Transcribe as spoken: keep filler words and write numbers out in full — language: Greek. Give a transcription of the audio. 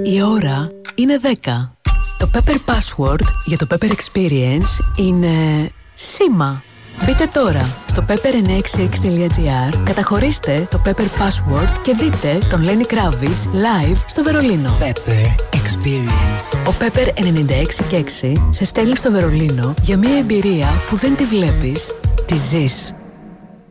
Η ώρα είναι δέκα. Το Pepper Password για το Pepper Experience είναι σήμα. Μπείτε τώρα στο pepper εννιακόσια εξήντα έξι τελεία τζι άρ, καταχωρήστε το Pepper Password και δείτε τον Lenny Kravitz live στο Βερολίνο. Pepper Experience. Ο Pepper ενενήντα έξι και έξι σε στέλνει στο Βερολίνο για μια εμπειρία που δεν τη βλέπεις, τη ζεις.